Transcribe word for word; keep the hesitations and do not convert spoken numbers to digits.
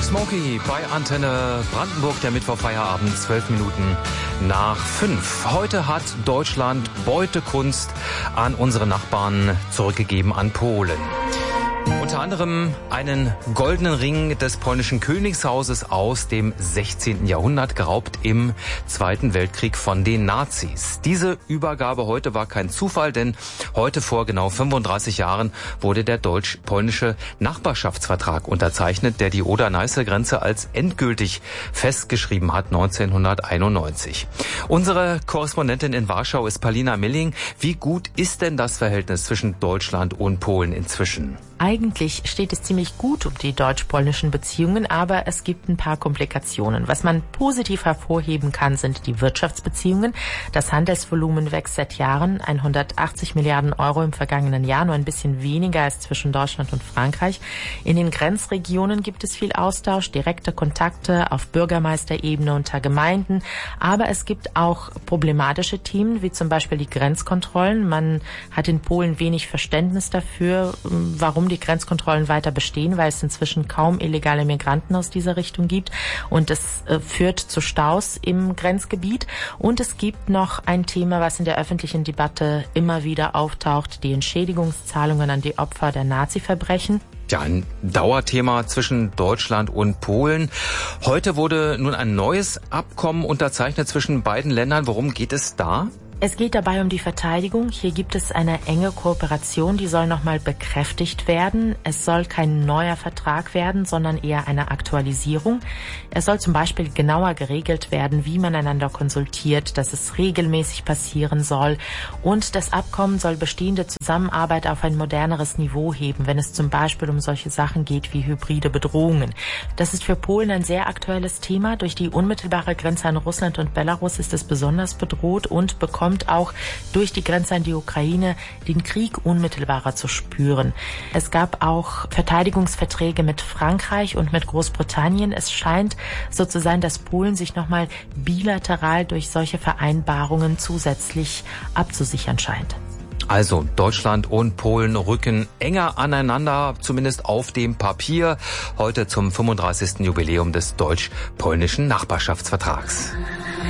Smokey bei Antenne Brandenburg, der Mittwochfeierabend, zwölf Minuten nach fünf. Heute hat Deutschland Beutekunst an unsere Nachbarn zurückgegeben, an Polen. Unter anderem einen goldenen Ring des polnischen Königshauses aus dem sechzehnten Jahrhundert, geraubt im Zweiten Weltkrieg von den Nazis. Diese Übergabe heute war kein Zufall, denn heute vor genau fünfunddreißig Jahren wurde der deutsch-polnische Nachbarschaftsvertrag unterzeichnet, der die Oder-Neiße-Grenze als endgültig festgeschrieben hat, neunzehnhunderteinundneunzig. Unsere Korrespondentin in Warschau ist Paulina Milling. Wie gut ist denn das Verhältnis zwischen Deutschland und Polen inzwischen? Eigentlich steht es ziemlich gut um die deutsch-polnischen Beziehungen, aber es gibt ein paar Komplikationen. Was man positiv hervorheben kann, sind die Wirtschaftsbeziehungen. Das Handelsvolumen wächst seit Jahren, hundertachtzig Milliarden Euro im vergangenen Jahr, nur ein bisschen weniger als zwischen Deutschland und Frankreich. In den Grenzregionen gibt es viel Austausch, direkte Kontakte auf Bürgermeisterebene unter Gemeinden, aber es gibt auch problematische Themen, wie zum Beispiel die Grenzkontrollen. Man hat in Polen wenig Verständnis dafür, warum die Grenzkontrollen weiter bestehen, weil es inzwischen kaum illegale Migranten aus dieser Richtung gibt und es äh, führt zu Staus im Grenzgebiet. Und es gibt noch ein Thema, was in der öffentlichen Debatte immer wieder auftaucht, die Entschädigungszahlungen an die Opfer der Nazi-Verbrechen. Ja, ein Dauerthema zwischen Deutschland und Polen. Heute wurde nun ein neues Abkommen unterzeichnet zwischen beiden Ländern. Worum geht es da? Es geht dabei um die Verteidigung. Hier gibt es eine enge Kooperation, die soll nochmal bekräftigt werden. Es soll kein neuer Vertrag werden, sondern eher eine Aktualisierung. Es soll zum Beispiel genauer geregelt werden, wie man einander konsultiert, dass es regelmäßig passieren soll. Und das Abkommen soll bestehende Zusammenarbeit auf ein moderneres Niveau heben, wenn es zum Beispiel um solche Sachen geht wie hybride Bedrohungen. Das ist für Polen ein sehr aktuelles Thema. Durch die unmittelbare Grenze an Russland und Belarus ist es besonders bedroht und bekommt auch durch die Grenze an die Ukraine den Krieg unmittelbarer zu spüren. Es gab auch Verteidigungsverträge mit Frankreich und mit Großbritannien. Es scheint so zu sein, dass Polen sich nochmal bilateral durch solche Vereinbarungen zusätzlich abzusichern scheint. Also Deutschland und Polen rücken enger aneinander, zumindest auf dem Papier, heute zum fünfunddreißigsten Jubiläum des deutsch-polnischen Nachbarschaftsvertrags.